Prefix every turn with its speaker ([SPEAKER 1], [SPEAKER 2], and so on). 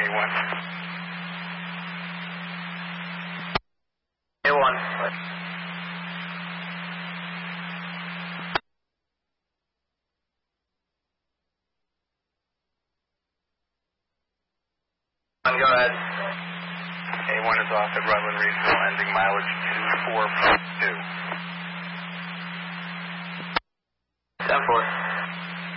[SPEAKER 1] A1.
[SPEAKER 2] A1. Go ahead.
[SPEAKER 1] A1 is off at Rutland Regional, ending mileage 24.2.
[SPEAKER 2] 10-4.